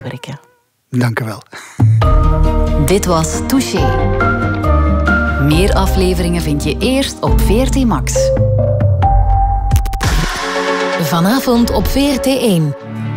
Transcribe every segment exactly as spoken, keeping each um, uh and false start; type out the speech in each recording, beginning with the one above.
werken. Dank u wel. Dit was Touché. Meer afleveringen vind je eerst op V R T Max. Vanavond op V R T één.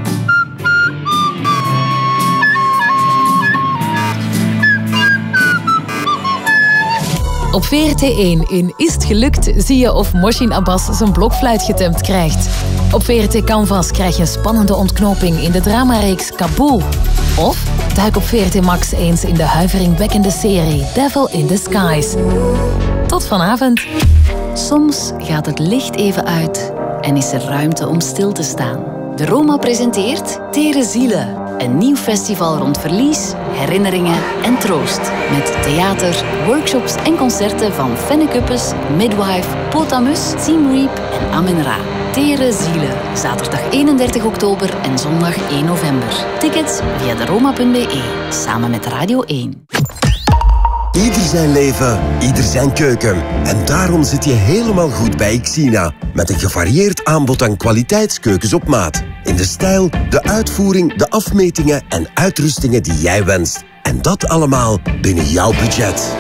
Op V R T één in Is het gelukt zie je of Moshin Abbas zijn blokfluit getemd krijgt. Op V R T Canvas krijg je een spannende ontknoping in de dramareeks Kaboel. Of duik op V R T Max eens in de huiveringwekkende serie Devil in Disguise. Tot vanavond. Soms gaat het licht even uit en is er ruimte om stil te staan. De Roma presenteert Tere Zielen. Een nieuw festival rond verlies, herinneringen en troost. Met theater, workshops en concerten van Fenne Kuppes, Midwife, Potamus, Team Reap en Amen Ra. Tere Zielen. Zaterdag eenendertig oktober en zondag één november. Tickets via de roma punt b e. Samen met Radio één. Ieder zijn leven, ieder zijn keuken. En daarom zit je helemaal goed bij Xina. Met een gevarieerd aanbod aan kwaliteitskeukens op maat. In de stijl, de uitvoering, de afmetingen en uitrustingen die jij wenst. En dat allemaal binnen jouw budget.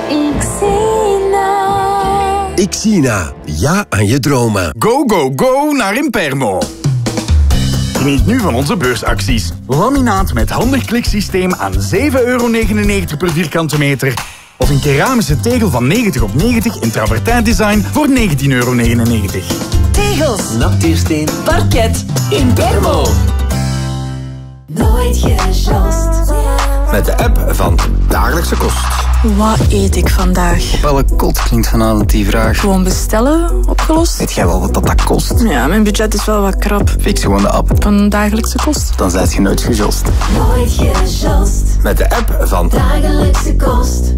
Xina. Xina. Ja aan je dromen. Go, go, go naar Impermo. Geniet nu van onze beursacties. Laminaat met handig kliksysteem aan zeven euro negenennegentig per vierkante meter. Of een keramische tegel van negentig op negentig in travertijn design voor negentien euro negenennegentig. Tegels, natuursteen, parket, Impermo. Nooit gejost. Met de app van Dagelijkse Kost. Wat eet ik vandaag? Op welke kot klinkt vanavond die vraag? Gewoon bestellen, opgelost. Weet jij wel wat dat, dat kost? Ja, mijn budget is wel wat krap. Fix gewoon de app van Dagelijkse Kost. Dan zijt je nooit gejost. Nooit gejost. Met de app van Dagelijkse Kost.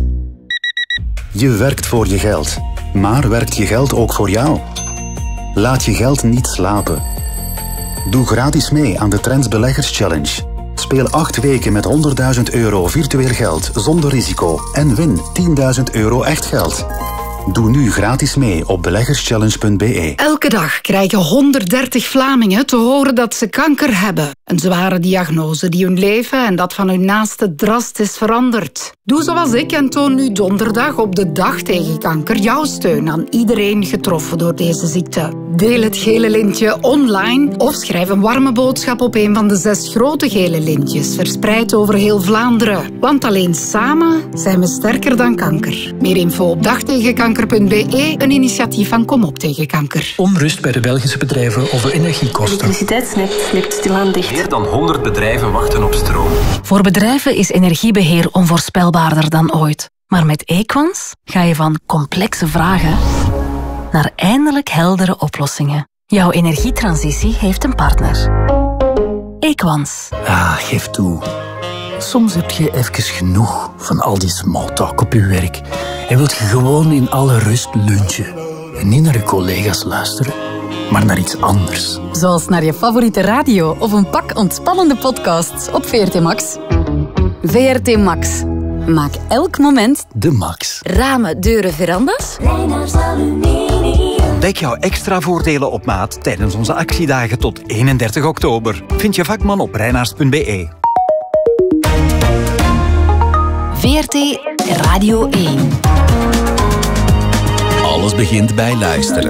Je werkt voor je geld, maar werkt je geld ook voor jou? Laat je geld niet slapen. Doe gratis mee aan de Trends Beleggers Challenge. Speel acht weken met honderdduizend euro virtueel geld zonder risico en win tienduizend euro echt geld. Doe nu gratis mee op beleggerschallenge punt b e. Elke dag krijgen honderddertig Vlamingen te horen dat ze kanker hebben. Een zware diagnose die hun leven en dat van hun naasten drastisch verandert. Doe zoals ik en toon nu donderdag op de Dag tegen Kanker jouw steun aan iedereen getroffen door deze ziekte. Deel het gele lintje online of schrijf een warme boodschap op een van de zes grote gele lintjes verspreid over heel Vlaanderen. Want alleen samen zijn we sterker dan kanker. Meer info op dagtegenkanker punt b e, een initiatief van Kom op tegen kanker. Onrust bij de Belgische bedrijven over energiekosten. Elektriciteitsnet ligt stilaan dicht. Meer dan honderd bedrijven wachten op stroom. Voor bedrijven is energiebeheer onvoorspelbaarder dan ooit. Maar met Equans ga je van complexe vragen naar eindelijk heldere oplossingen. Jouw energietransitie heeft een partner. Equans. Ah, geef toe. Soms heb je even genoeg van al die smalltalk op je werk. En wilt je gewoon in alle rust lunchen. En niet naar je collega's luisteren, maar naar iets anders. Zoals naar je favoriete radio of een pak ontspannende podcasts op V R T Max. V R T Max. Maak elk moment de max. Ramen, deuren, verandas. Reinaars Aluminium. Ontdek jouw extra voordelen op maat tijdens onze actiedagen tot eenendertig oktober. Vind je vakman op reinaars punt b e. V R T Radio één. Alles begint bij luisteren.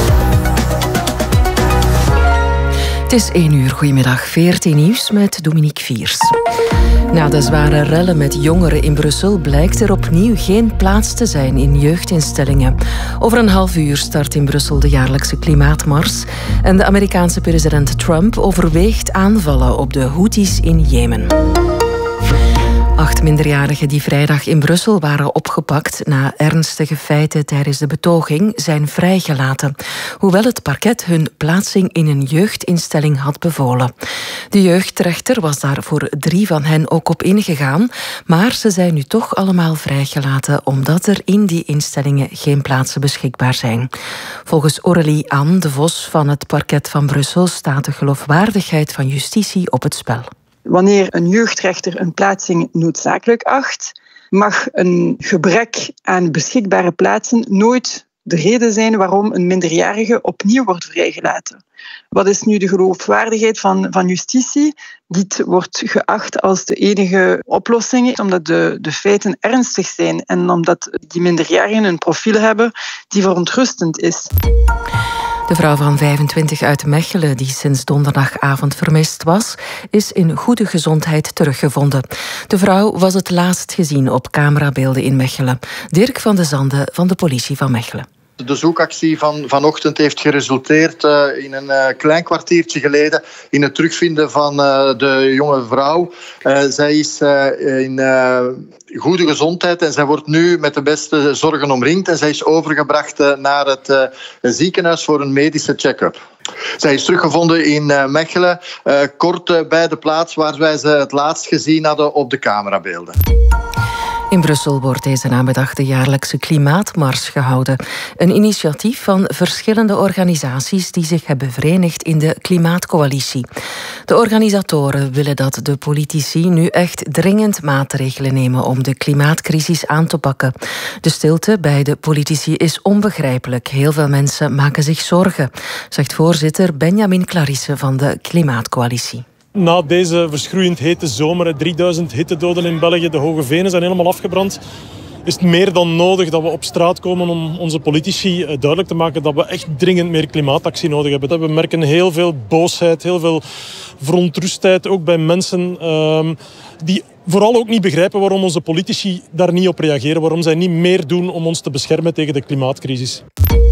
Het is één uur. Goedemiddag. V R T Nieuws met Dominique Viers. Na de zware rellen met jongeren in Brussel blijkt er opnieuw geen plaats te zijn in jeugdinstellingen. Over een half uur start in Brussel de jaarlijkse klimaatmars. En de Amerikaanse president Trump overweegt aanvallen op de Houthis in Jemen. Acht minderjarigen die vrijdag in Brussel waren opgepakt na ernstige feiten tijdens de betoging zijn vrijgelaten, hoewel het parket hun plaatsing in een jeugdinstelling had bevolen. De jeugdrechter was daar voor drie van hen ook op ingegaan, maar ze zijn nu toch allemaal vrijgelaten omdat er in die instellingen geen plaatsen beschikbaar zijn. Volgens Aurélie Anne de Vos van het parket van Brussel staat de geloofwaardigheid van justitie op het spel. Wanneer een jeugdrechter een plaatsing noodzakelijk acht, mag een gebrek aan beschikbare plaatsen nooit de reden zijn waarom een minderjarige opnieuw wordt vrijgelaten. Wat is nu de geloofwaardigheid van, van justitie? Dit wordt geacht als de enige oplossing, omdat de, de feiten ernstig zijn en omdat die minderjarigen een profiel hebben die verontrustend is. De vrouw van vijfentwintig uit Mechelen, die sinds donderdagavond vermist was, is in goede gezondheid teruggevonden. De vrouw was het laatst gezien op camerabeelden in Mechelen. Dirk van de Zande van de politie van Mechelen. De zoekactie van vanochtend heeft geresulteerd uh, in een uh, klein kwartiertje geleden in het terugvinden van uh, de jonge vrouw. Uh, zij is uh, in uh, goede gezondheid en zij wordt nu met de beste zorgen omringd. En zij is overgebracht uh, naar het uh, ziekenhuis voor een medische check-up. Zij is teruggevonden in uh, Mechelen, uh, kort uh, bij de plaats waar wij ze het laatst gezien hadden op de camerabeelden. In Brussel wordt deze namiddag de jaarlijkse klimaatmars gehouden. Een initiatief van verschillende organisaties die zich hebben verenigd in de Klimaatcoalitie. De organisatoren willen dat de politici nu echt dringend maatregelen nemen om de klimaatcrisis aan te pakken. De stilte bij de politici is onbegrijpelijk. Heel veel mensen maken zich zorgen, zegt voorzitter Benjamin Clarisse van de Klimaatcoalitie. Na deze verschroeiend hete zomer, drieduizend hittedoden in België, de hoge venen zijn helemaal afgebrand, is het meer dan nodig dat we op straat komen om onze politici duidelijk te maken dat we echt dringend meer klimaatactie nodig hebben. We merken heel veel boosheid, heel veel verontrustheid, ook bij mensen um, die vooral ook niet begrijpen waarom onze politici daar niet op reageren, waarom zij niet meer doen om ons te beschermen tegen de klimaatcrisis.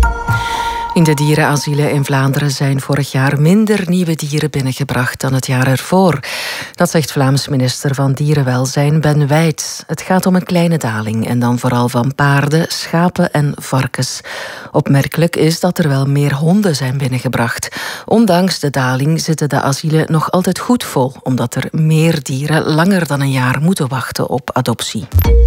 In de dierenasielen in Vlaanderen zijn vorig jaar minder nieuwe dieren binnengebracht dan het jaar ervoor. Dat zegt Vlaams minister van Dierenwelzijn Ben Wijts. Het gaat om een kleine daling en dan vooral van paarden, schapen en varkens. Opmerkelijk is dat er wel meer honden zijn binnengebracht. Ondanks de daling zitten de asielen nog altijd goed vol, omdat er meer dieren langer dan een jaar moeten wachten op adoptie.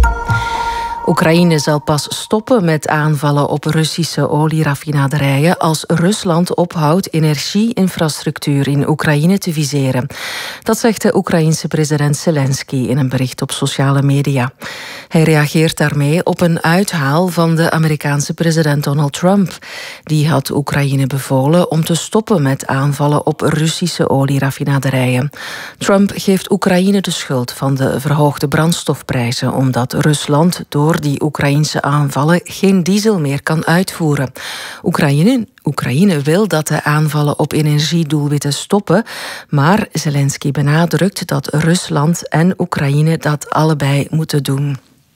Oekraïne zal pas stoppen met aanvallen op Russische olieraffinaderijen als Rusland ophoudt energieinfrastructuur in Oekraïne te viseren. Dat zegt de Oekraïense president Zelensky in een bericht op sociale media. Hij reageert daarmee op een uithaal van de Amerikaanse president Donald Trump. Die had Oekraïne bevolen om te stoppen met aanvallen op Russische olieraffinaderijen. Trump geeft Oekraïne de schuld van de verhoogde brandstofprijzen, omdat Rusland door die Oekraïnse aanvallen geen diesel meer kan uitvoeren. Oekraïne, Oekraïne wil dat de aanvallen op energiedoelwitten stoppen, maar Zelensky benadrukt dat Rusland en Oekraïne dat allebei moeten doen.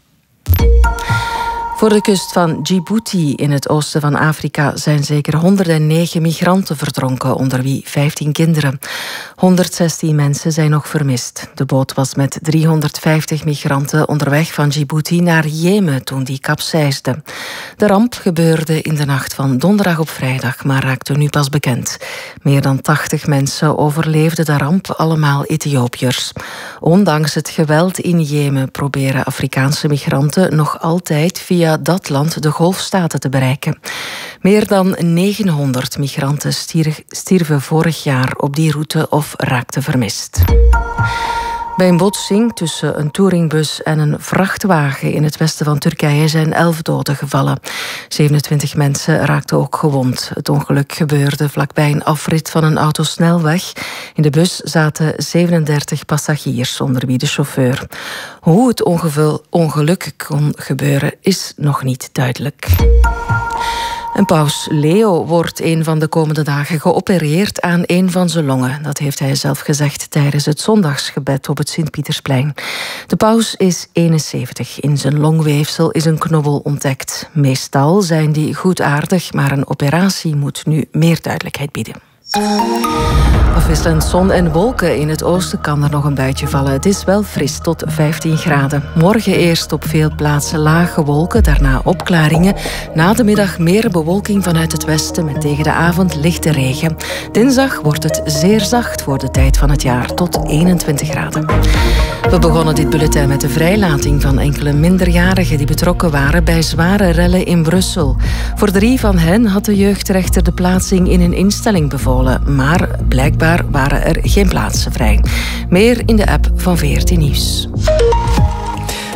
Voor de kust van Djibouti in het oosten van Afrika zijn zeker honderdnegen migranten verdronken, onder wie vijftien kinderen. honderdzestien mensen zijn nog vermist. De boot was met driehonderdvijftig migranten onderweg van Djibouti naar Jemen toen die kapseisde. De ramp gebeurde in de nacht van donderdag op vrijdag, maar raakte nu pas bekend. Meer dan tachtig mensen overleefden de ramp, allemaal Ethiopiërs. Ondanks het geweld in Jemen proberen Afrikaanse migranten nog altijd via dat land de golfstaten te bereiken. Meer dan negenhonderd migranten stierven vorig jaar op die route of raakten vermist. Bij een botsing tussen een touringbus en een vrachtwagen in het westen van Turkije zijn elf doden gevallen. zevenentwintig mensen raakten ook gewond. Het ongeluk gebeurde vlakbij een afrit van een autosnelweg. In de bus zaten zevenendertig passagiers, onder wie de chauffeur. Hoe het ongeluk kon gebeuren is nog niet duidelijk. En paus Leo wordt een van de komende dagen geopereerd aan een van zijn longen. Dat heeft hij zelf gezegd tijdens het zondagsgebed op het Sint-Pietersplein. De paus is eenenzeventig. In zijn longweefsel is een knobbel ontdekt. Meestal zijn die goedaardig, maar een operatie moet nu meer duidelijkheid bieden. Afwisselend zon en wolken. In het oosten kan er nog een buitje vallen. Het is wel fris, tot vijftien graden. Morgen eerst op veel plaatsen lage wolken, daarna opklaringen. Na de middag meer bewolking vanuit het westen met tegen de avond lichte regen. Dinsdag wordt het zeer zacht voor de tijd van het jaar, tot eenentwintig graden. We begonnen dit bulletin met de vrijlating van enkele minderjarigen die betrokken waren bij zware rellen in Brussel. Voor drie van hen had de jeugdrechter de plaatsing in een instelling bevolen, maar blijkbaar waren er geen plaatsen vrij. Meer in de app van V R T Nieuws.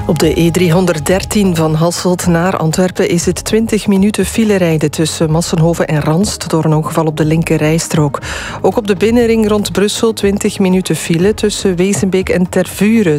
Op de E driehonderddertien van Hasselt naar Antwerpen is het twintig minuten file rijden tussen Massenhoven en Ranst door een ongeval op de linker rijstrook. Ook op de binnenring rond Brussel twintig minuten file tussen Wezenbeek en Tervuren